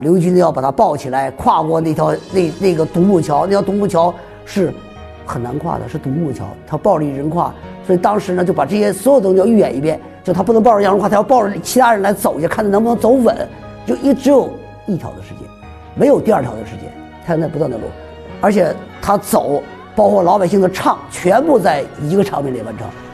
刘义军要把他抱起来，跨过那个独木桥，那条独木桥是很难跨的，是独木桥，他抱着一人跨，所以当时呢就把这些所有东西要预演一遍，就他不能抱着杨荣跨，他要抱着其他人来走一下，看他能不能走稳，就只有一条的时间，没有第二条的时间，他在不断的录，而且他走，包括老百姓的唱，全部在一个场面里完成。